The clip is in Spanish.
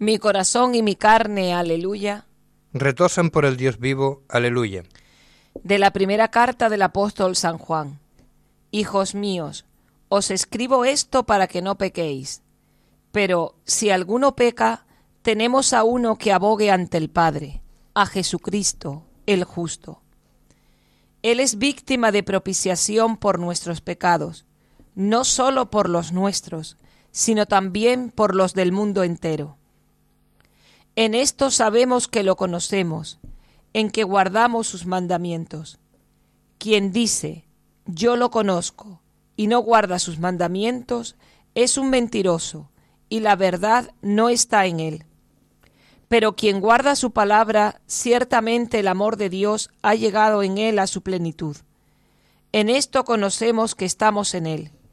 Mi corazón y mi carne, aleluya. Retosan por el Dios vivo, aleluya. De la primera carta del apóstol San Juan. Hijos míos, os escribo esto para que no pequéis. Pero si alguno peca, tenemos a uno que abogue ante el Padre, a Jesucristo, el justo. Él es víctima de propiciación por nuestros pecados, no solo por los nuestros, sino también por los del mundo entero. En esto sabemos que lo conocemos, en que guardamos sus mandamientos. Quien dice, yo lo conozco, y no guarda sus mandamientos, es un mentiroso, y la verdad no está en él. Pero quien guarda su palabra, ciertamente el amor de Dios ha llegado en él a su plenitud. En esto conocemos que estamos en él.